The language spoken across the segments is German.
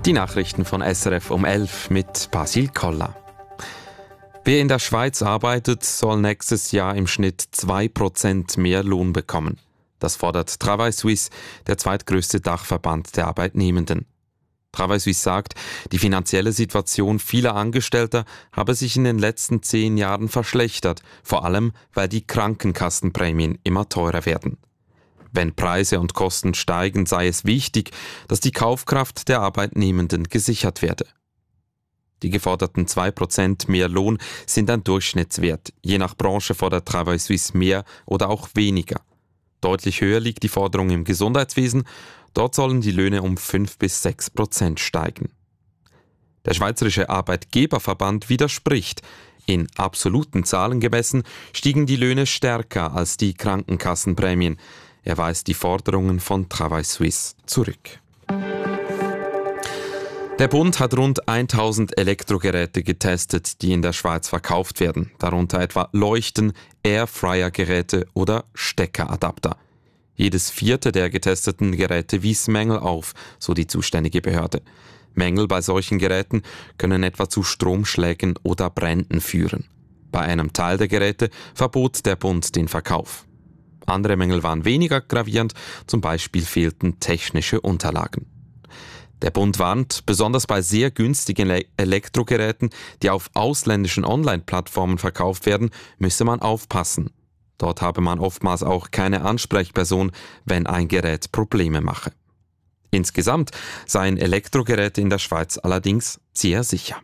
Die Nachrichten von SRF um 11 mit Basil Koller. Wer in der Schweiz arbeitet, soll nächstes Jahr im Schnitt 2% mehr Lohn bekommen. Das fordert Travail Suisse, der zweitgrößte Dachverband der Arbeitnehmenden. Travail Suisse sagt, die finanzielle Situation vieler Angestellter habe sich in den letzten 10 Jahren verschlechtert, vor allem weil die Krankenkassenprämien immer teurer werden. Wenn Preise und Kosten steigen, sei es wichtig, dass die Kaufkraft der Arbeitnehmenden gesichert werde. Die geforderten 2% mehr Lohn sind ein Durchschnittswert. Je nach Branche fordert Travail Suisse mehr oder auch weniger. Deutlich höher liegt die Forderung im Gesundheitswesen. Dort sollen die Löhne um 5-6% steigen. Der Schweizerische Arbeitgeberverband widerspricht. In absoluten Zahlen gemessen stiegen die Löhne stärker als die Krankenkassenprämien. Er weist die Forderungen von Travail Suisse zurück. Der Bund hat rund 1000 Elektrogeräte getestet, die in der Schweiz verkauft werden, darunter etwa Leuchten, Airfryer-Geräte oder Steckeradapter. Jedes 4. der getesteten Geräte wies Mängel auf, so die zuständige Behörde. Mängel bei solchen Geräten können etwa zu Stromschlägen oder Bränden führen. Bei einem Teil der Geräte verbot der Bund den Verkauf. Andere Mängel waren weniger gravierend, zum Beispiel fehlten technische Unterlagen. Der Bund warnt, besonders bei sehr günstigen Elektrogeräten, die auf ausländischen Online-Plattformen verkauft werden, müsse man aufpassen. Dort habe man oftmals auch keine Ansprechperson, wenn ein Gerät Probleme mache. Insgesamt seien Elektrogeräte in der Schweiz allerdings sehr sicher.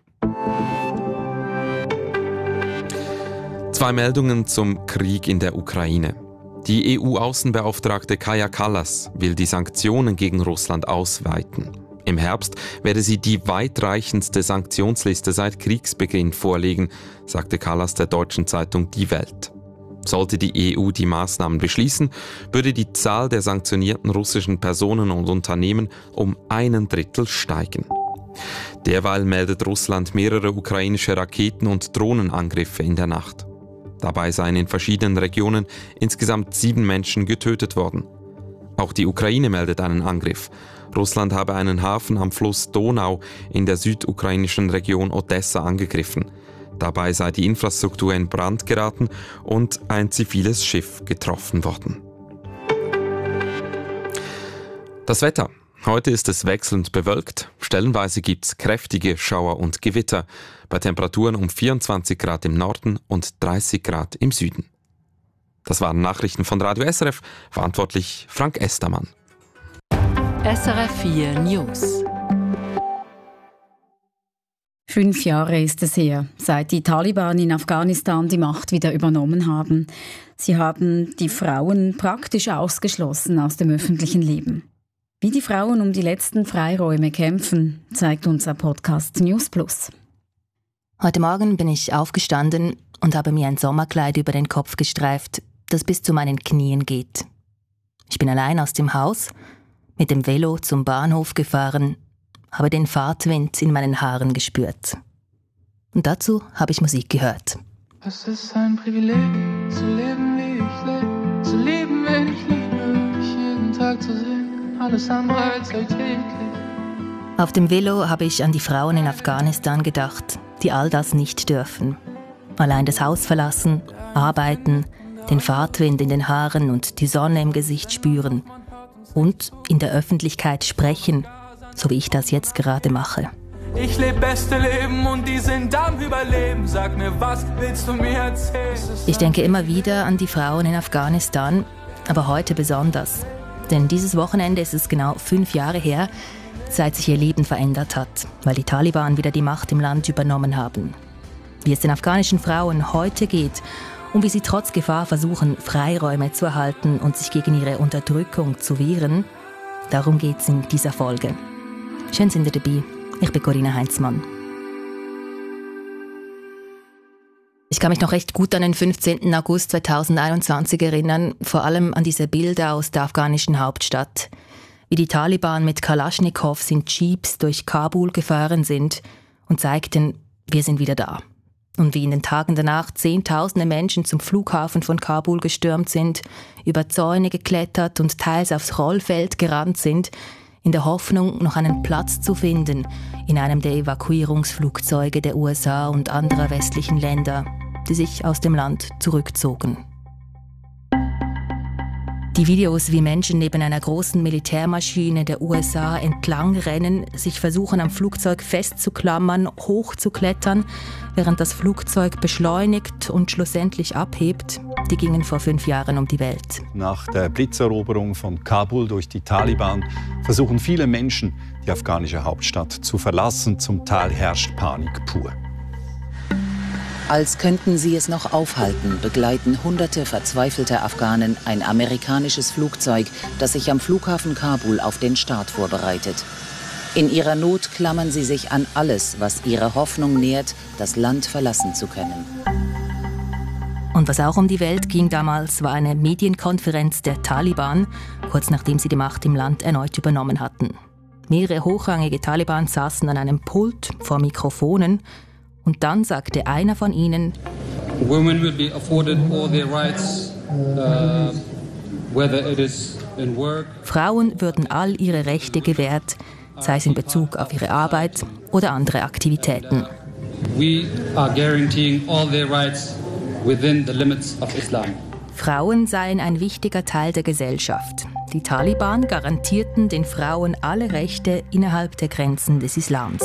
2 Meldungen zum Krieg in der Ukraine. Die EU-Außenbeauftragte Kaja Kallas will die Sanktionen gegen Russland ausweiten. Im Herbst werde sie die weitreichendste Sanktionsliste seit Kriegsbeginn vorlegen, sagte Kallas der deutschen Zeitung Die Welt. Sollte die EU die Maßnahmen beschließen, würde die Zahl der sanktionierten russischen Personen und Unternehmen um 1/3 steigen. Derweil meldet Russland mehrere ukrainische Raketen- und Drohnenangriffe in der Nacht. Dabei seien in verschiedenen Regionen insgesamt 7 Menschen getötet worden. Auch die Ukraine meldet einen Angriff. Russland habe einen Hafen am Fluss Donau in der südukrainischen Region Odessa angegriffen. Dabei sei die Infrastruktur in Brand geraten und ein ziviles Schiff getroffen worden. Das Wetter. Heute ist es wechselnd bewölkt. Stellenweise gibt es kräftige Schauer und Gewitter bei Temperaturen um 24 Grad im Norden und 30 Grad im Süden. Das waren Nachrichten von Radio SRF, verantwortlich Frank Estermann. SRF 4 News. 5 Jahre ist es her, seit die Taliban in Afghanistan die Macht wieder übernommen haben. Sie haben die Frauen praktisch ausgeschlossen aus dem öffentlichen Leben. Wie die Frauen um die letzten Freiräume kämpfen, zeigt unser Podcast News Plus. Heute Morgen bin ich aufgestanden und habe mir ein Sommerkleid über den Kopf gestreift, das bis zu meinen Knien geht. Ich bin allein aus dem Haus, mit dem Velo zum Bahnhof gefahren, habe den Fahrtwind in meinen Haaren gespürt. Und dazu habe ich Musik gehört. Es ist ein Privileg, zu leben, wie ich lebe, zu lieben, wen ich liebe, mich jeden Tag zu sehen. Alles andere als alltäglich. Auf dem Velo habe ich an die Frauen in Afghanistan gedacht, die all das nicht dürfen. Allein das Haus verlassen, arbeiten, den Fahrtwind in den Haaren und die Sonne im Gesicht spüren. Und in der Öffentlichkeit sprechen, so wie ich das jetzt gerade mache. Ich lebe beste Leben und die sind am Überleben. Sag mir, was willst du mir erzählen? Ich denke immer wieder an die Frauen in Afghanistan, aber heute besonders. Denn dieses Wochenende ist es genau 5 Jahre her, seit sich ihr Leben verändert hat, weil die Taliban wieder die Macht im Land übernommen haben. Wie es den afghanischen Frauen heute geht und wie sie trotz Gefahr versuchen, Freiräume zu erhalten und sich gegen ihre Unterdrückung zu wehren, darum geht es in dieser Folge. Schön sind ihr dabei. Ich bin Corinna Heinzmann. Ich kann mich noch recht gut an den 15. August 2021 erinnern, vor allem an diese Bilder aus der afghanischen Hauptstadt. Wie die Taliban mit Kalaschnikows in Jeeps durch Kabul gefahren sind und zeigten, wir sind wieder da. Und wie in den Tagen danach Zehntausende Menschen zum Flughafen von Kabul gestürmt sind, über Zäune geklettert und teils aufs Rollfeld gerannt sind, in der Hoffnung, noch einen Platz zu finden in einem der Evakuierungsflugzeuge der USA und anderer westlichen Länder, die sich aus dem Land zurückzogen. Die Videos, wie Menschen neben einer großen Militärmaschine der USA entlang rennen, sich versuchen am Flugzeug festzuklammern, hochzuklettern, während das Flugzeug beschleunigt und schlussendlich abhebt, die gingen vor 5 Jahren um die Welt. Nach der Blitzeroberung von Kabul durch die Taliban versuchen viele Menschen, die afghanische Hauptstadt zu verlassen. Zum Teil herrscht Panik pur. Als könnten sie es noch aufhalten, begleiten hunderte verzweifelter Afghanen ein amerikanisches Flugzeug, das sich am Flughafen Kabul auf den Start vorbereitet. In ihrer Not klammern sie sich an alles, was ihre Hoffnung nährt, das Land verlassen zu können. Und was auch um die Welt ging damals, war eine Medienkonferenz der Taliban, kurz nachdem sie die Macht im Land erneut übernommen hatten. Mehrere hochrangige Taliban saßen an einem Pult vor Mikrofonen. Und dann sagte einer von ihnen: Women will be afforded all their rights, whether it is in work. Frauen würden all ihre Rechte gewährt, sei es in Bezug auf ihre Arbeit oder andere Aktivitäten. We are guaranteeing all their rights within the limits of Islam. Frauen seien ein wichtiger Teil der Gesellschaft. Die Taliban garantierten den Frauen alle Rechte innerhalb der Grenzen des Islams.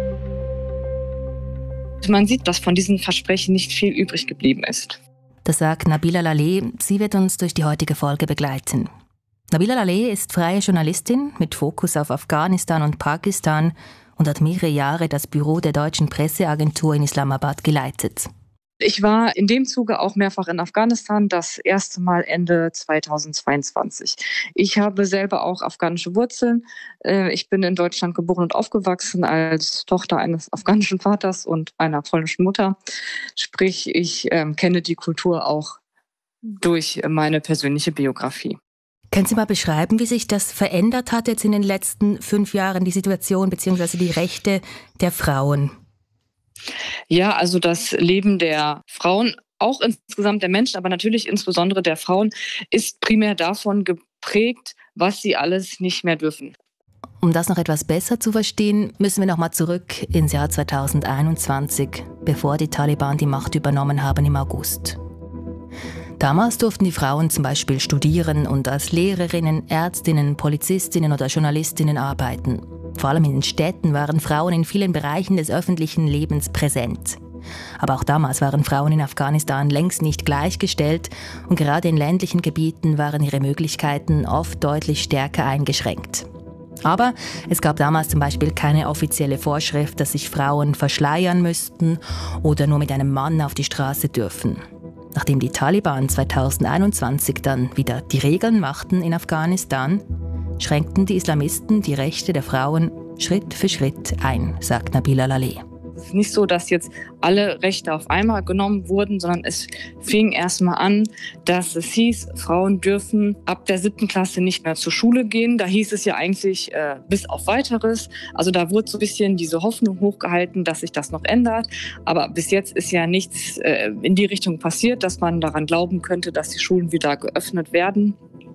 Man sieht, dass von diesen Versprechen nicht viel übrig geblieben ist. Das sagt Nabila Laleh. Sie wird uns durch die heutige Folge begleiten. Nabila Laleh ist freie Journalistin mit Fokus auf Afghanistan und Pakistan und hat mehrere Jahre das Büro der deutschen Presseagentur in Islamabad geleitet. Ich war in dem Zuge auch mehrfach in Afghanistan, das erste Mal Ende 2022. Ich habe selber auch afghanische Wurzeln. Ich bin in Deutschland geboren und aufgewachsen als Tochter eines afghanischen Vaters und einer polnischen Mutter. Sprich, ich kenne die Kultur auch durch meine persönliche Biografie. Können Sie mal beschreiben, wie sich das verändert hat jetzt in den letzten 5 Jahren, die Situation bzw. die Rechte der Frauen? Ja, also das Leben der Frauen, auch insgesamt der Menschen, aber natürlich insbesondere der Frauen, ist primär davon geprägt, was sie alles nicht mehr dürfen. Um das noch etwas besser zu verstehen, müssen wir noch mal zurück ins Jahr 2021, bevor die Taliban die Macht übernommen haben im August. Damals durften die Frauen zum Beispiel studieren und als Lehrerinnen, Ärztinnen, Polizistinnen oder Journalistinnen arbeiten. Vor allem in den Städten waren Frauen in vielen Bereichen des öffentlichen Lebens präsent. Aber auch damals waren Frauen in Afghanistan längst nicht gleichgestellt und gerade in ländlichen Gebieten waren ihre Möglichkeiten oft deutlich stärker eingeschränkt. Aber es gab damals zum Beispiel keine offizielle Vorschrift, dass sich Frauen verschleiern müssten oder nur mit einem Mann auf die Straße dürfen. Nachdem die Taliban 2021 dann wieder die Regeln machten in Afghanistan, schränkten die Islamisten die Rechte der Frauen Schritt für Schritt ein, sagt Nabila Laleh. Es ist nicht so, dass jetzt alle Rechte auf einmal genommen wurden, sondern es fing erstmal an, dass es hieß, Frauen dürfen ab der 7. Klasse nicht mehr zur Schule gehen. Da hieß es ja eigentlich bis auf Weiteres. Also da wurde so ein bisschen diese Hoffnung hochgehalten, dass sich das noch ändert. Aber bis jetzt ist ja nichts in die Richtung passiert, dass man daran glauben könnte, dass die Schulen wieder geöffnet werden.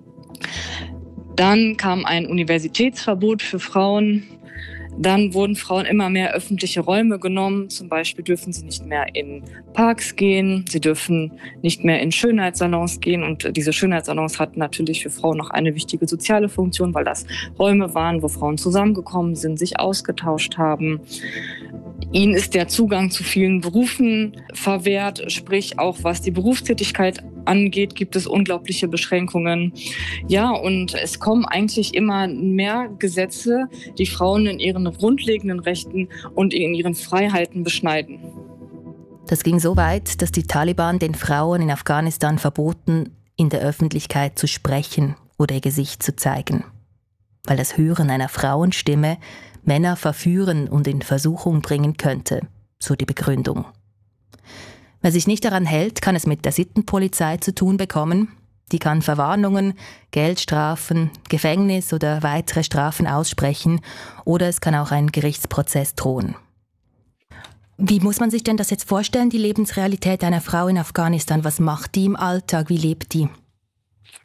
Dann kam ein Universitätsverbot für Frauen. Dann wurden Frauen immer mehr öffentliche Räume genommen. Zum Beispiel dürfen sie nicht mehr in Parks gehen. Sie dürfen nicht mehr in Schönheitssalons gehen. Und diese Schönheitssalons hatten natürlich für Frauen noch eine wichtige soziale Funktion, weil das Räume waren, wo Frauen zusammengekommen sind, sich ausgetauscht haben. Ihnen ist der Zugang zu vielen Berufen verwehrt, sprich auch was die Berufstätigkeit angeht, gibt es unglaubliche Beschränkungen. Ja, und es kommen eigentlich immer mehr Gesetze, die Frauen in ihren grundlegenden Rechten und in ihren Freiheiten beschneiden. Das ging so weit, dass die Taliban den Frauen in Afghanistan verboten, in der Öffentlichkeit zu sprechen oder ihr Gesicht zu zeigen. Weil das Hören einer Frauenstimme Männer verführen und in Versuchung bringen könnte, so die Begründung. Wer sich nicht daran hält, kann es mit der Sittenpolizei zu tun bekommen. Die kann Verwarnungen, Geldstrafen, Gefängnis oder weitere Strafen aussprechen oder es kann auch ein Gerichtsprozess drohen. Wie muss man sich denn das jetzt vorstellen, die Lebensrealität einer Frau in Afghanistan? Was macht die im Alltag? Wie lebt die?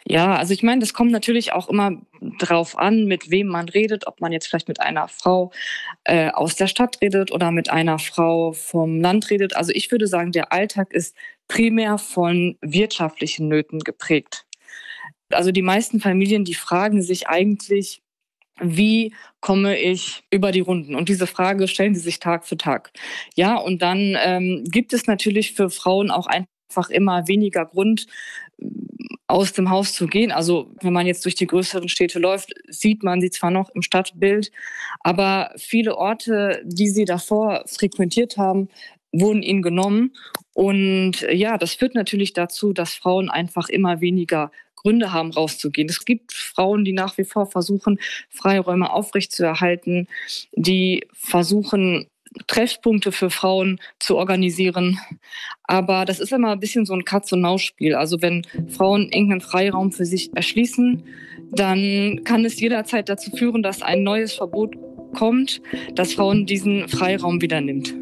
Ja, also ich meine, das kommt natürlich auch immer drauf an, mit wem man redet, ob man jetzt vielleicht mit einer Frau aus der Stadt redet oder mit einer Frau vom Land redet. Also ich würde sagen, der Alltag ist primär von wirtschaftlichen Nöten geprägt. Also die meisten Familien, die fragen sich eigentlich, wie komme ich über die Runden? Und diese Frage stellen sie sich Tag für Tag. Ja, und dann gibt es natürlich für Frauen auch einfach immer weniger Grund, aus dem Haus zu gehen. Also wenn man jetzt durch die größeren Städte läuft, sieht man sie zwar noch im Stadtbild, aber viele Orte, die sie davor frequentiert haben, wurden ihnen genommen. Und ja, das führt natürlich dazu, dass Frauen einfach immer weniger Gründe haben, rauszugehen. Es gibt Frauen, die nach wie vor versuchen, Freiräume aufrechtzuerhalten, die versuchen, Treffpunkte für Frauen zu organisieren. Aber das ist immer ein bisschen so ein Katz-und-Maus-Spiel. Also wenn Frauen irgendeinen Freiraum für sich erschließen, dann kann es jederzeit dazu führen, dass ein neues Verbot kommt, dass Frauen diesen Freiraum wieder nimmt.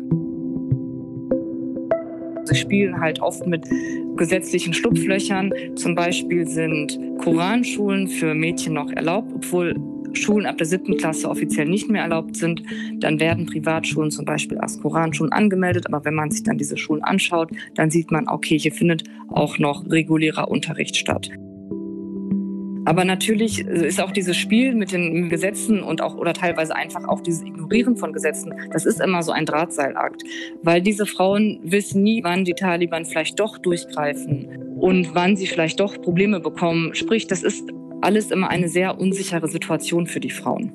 Sie spielen halt oft mit gesetzlichen Schlupflöchern. Zum Beispiel sind Koranschulen für Mädchen noch erlaubt, obwohl Schulen ab der 7. Klasse offiziell nicht mehr erlaubt sind. Dann werden Privatschulen zum Beispiel als Koranschulen angemeldet. Aber wenn man sich dann diese Schulen anschaut, dann sieht man, okay, hier findet auch noch regulärer Unterricht statt. Aber natürlich ist auch dieses Spiel mit den Gesetzen und auch oder teilweise einfach auch dieses Ignorieren von Gesetzen, das ist immer so ein Drahtseilakt. Weil diese Frauen wissen nie, wann die Taliban vielleicht doch durchgreifen und wann sie vielleicht doch Probleme bekommen. Sprich, das ist alles immer eine sehr unsichere Situation für die Frauen.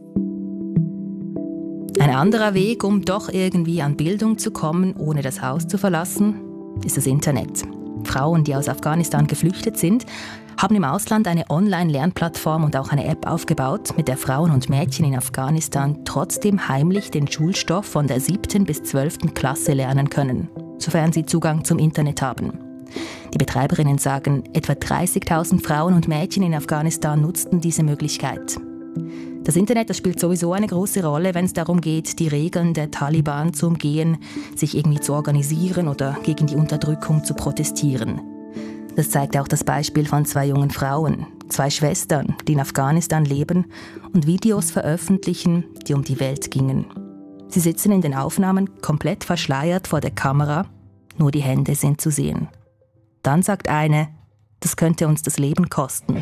Ein anderer Weg, um doch irgendwie an Bildung zu kommen, ohne das Haus zu verlassen, ist das Internet. Frauen, die aus Afghanistan geflüchtet sind, haben im Ausland eine Online-Lernplattform und auch eine App aufgebaut, mit der Frauen und Mädchen in Afghanistan trotzdem heimlich den Schulstoff von der 7. bis 12. Klasse lernen können, sofern sie Zugang zum Internet haben. Die Betreiberinnen sagen, etwa 30.000 Frauen und Mädchen in Afghanistan nutzten diese Möglichkeit. Das Internet, das spielt sowieso eine große Rolle, wenn es darum geht, die Regeln der Taliban zu umgehen, sich irgendwie zu organisieren oder gegen die Unterdrückung zu protestieren. Das zeigt auch das Beispiel von 2 jungen Frauen, 2 Schwestern, die in Afghanistan leben und Videos veröffentlichen, die um die Welt gingen. Sie sitzen in den Aufnahmen komplett verschleiert vor der Kamera, nur die Hände sind zu sehen. Dann sagt eine, das könnte uns das Leben kosten.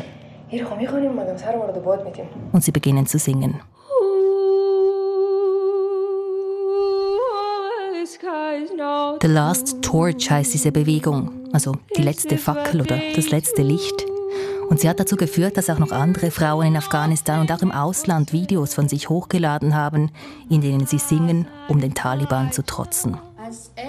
Und sie beginnen zu singen. The Last Torch heißt diese Bewegung, also die letzte Fackel oder das letzte Licht. Und sie hat dazu geführt, dass auch noch andere Frauen in Afghanistan und auch im Ausland Videos von sich hochgeladen haben, in denen sie singen, um den Taliban zu trotzen.